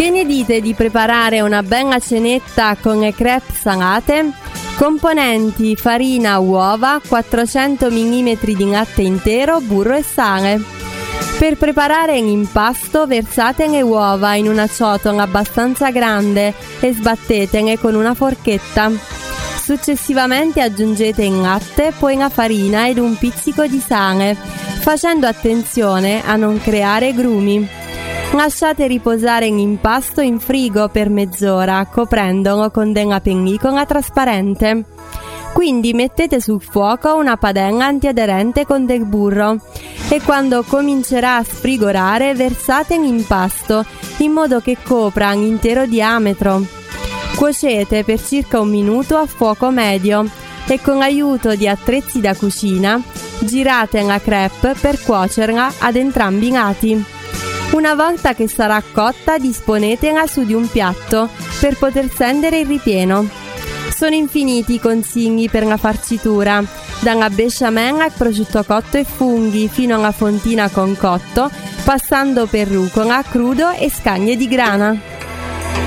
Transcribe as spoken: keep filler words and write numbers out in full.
Che ne dite di preparare una bella cenetta con le crepe salate? Componenti: farina, uova, quattrocento millilitri di latte intero, burro e sale. Per preparare l'impasto versate le uova in una ciotola abbastanza grande e sbattetele con una forchetta. Successivamente aggiungete il latte, poi la farina ed un pizzico di sale, facendo attenzione a non creare grumi. Lasciate riposare l'impasto in frigo per mezz'ora, coprendolo con della pellicola trasparente. Quindi mettete sul fuoco una padella antiaderente con del burro e quando comincerà a sfrigorare versate l'impasto in modo che copra l'intero diametro. Cuocete per circa un minuto a fuoco medio e con l'aiuto di attrezzi da cucina girate la crepe per cuocerla ad entrambi i lati. Una volta che sarà cotta disponetela su di un piatto per poter stendere il ripieno. Sono infiniti i consigli per la farcitura, dalla besciamella al prosciutto cotto e funghi fino alla fontina con cotto, passando per rucola, crudo e scaglie di grana.